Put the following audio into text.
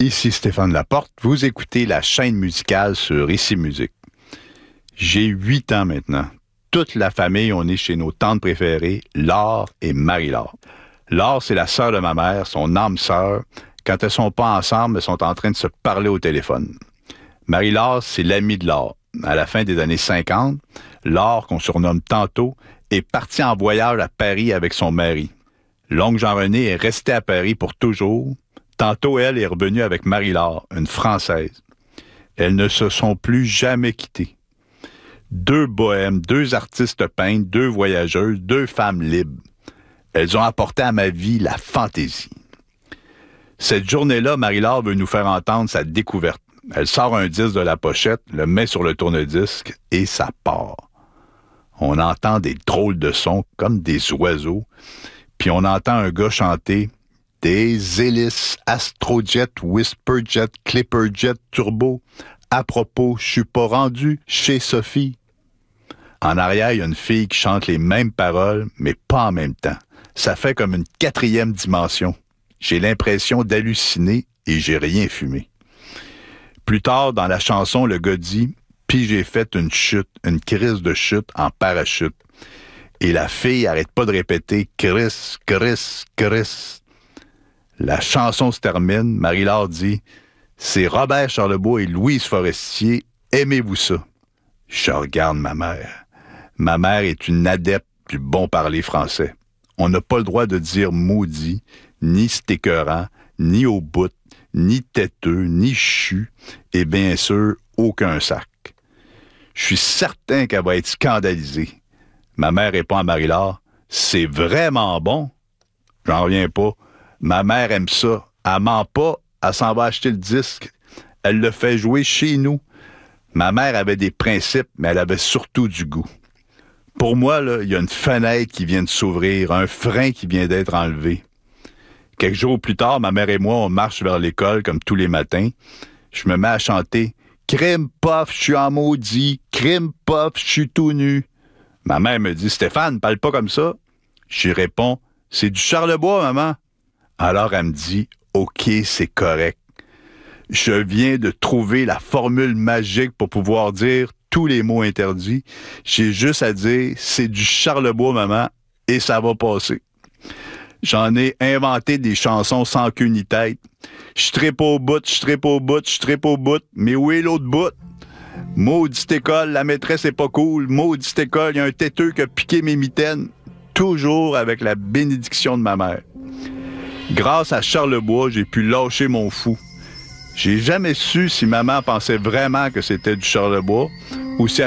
Ici Stéphane Laporte, vous écoutez la chaîne musicale sur Ici Musique. J'ai 8 ans maintenant. Toute la famille, on est chez nos tantes préférées, Laure et Marie-Laure. Laure, c'est la sœur de ma mère, son âme sœur. Quand elles sont pas ensemble, elles sont en train de se parler au téléphone. Marie-Laure, c'est l'amie de Laure. À la fin des années 50, Laure, qu'on surnomme Tantôt, est partie en voyage à Paris avec son mari. L'oncle Jean-René est resté à Paris pour toujours. Tantôt, elle est revenue avec Marie-Laure, une Française. Elles ne se sont plus jamais quittées. 2 bohèmes, 2 artistes peintres, 2 voyageuses, 2 femmes libres. Elles ont apporté à ma vie la fantaisie. Cette journée-là, Marie-Laure veut nous faire entendre sa découverte. Elle sort un disque de la pochette, le met sur le tourne-disque et ça part. On entend des drôles de sons, comme des oiseaux, puis on entend un gars chanter « Des hélices, Astrojet, Whisperjet, Clipperjet, Turbo. À propos, je suis pas rendu chez Sophie. » En arrière, il y a une fille qui chante les mêmes paroles, mais pas en même temps. Ça fait comme une 4e dimension. J'ai l'impression d'halluciner et j'ai rien fumé. Plus tard, dans la chanson, le gars dit « Puis j'ai fait une chute, une crise de chute en parachute. » Et la fille arrête pas de répéter « Chris, Chris, Chris. » La chanson se termine, Marie-Laure dit « C'est Robert Charlebois et Louise Forestier, aimez-vous ça? » Je regarde ma mère. Ma mère est une adepte du bon parler français. On n'a pas le droit de dire maudit, ni c'est écœurant, ni au bout, ni têteux, ni chu, et bien sûr, aucun sac. Je suis certain qu'elle va être scandalisée. Ma mère répond à Marie-Laure « C'est vraiment bon. » J'en reviens pas. Ma mère aime ça. Elle ment pas, elle s'en va acheter le disque. Elle le fait jouer chez nous. Ma mère avait des principes, mais elle avait surtout du goût. Pour moi, il y a une fenêtre qui vient de s'ouvrir, un frein qui vient d'être enlevé. Quelques jours plus tard, ma mère et moi, on marche vers l'école comme tous les matins. Je me mets à chanter « Crime puff, je suis en maudit. Crime puff, je suis tout nu. » Ma mère me dit « Stéphane, parle pas comme ça. » J'y réponds « C'est du Charlebois, maman. » Alors elle me dit « OK, c'est correct. Je viens de trouver la formule magique pour pouvoir dire tous les mots interdits. J'ai juste à dire « C'est du Charlebois, maman. » et ça va passer. J'en ai inventé des chansons sans queue ni tête. Je trippe au bout, je trippe au bout, je trippe au bout. Mais où est l'autre bout? Maudite école, la maîtresse est pas cool. Maudite école, il y a un têteux qui a piqué mes mitaines. Toujours avec la bénédiction de ma mère. Grâce à Charlebois, j'ai pu lâcher mon fou. J'ai jamais su si maman pensait vraiment que c'était du Charlebois ou si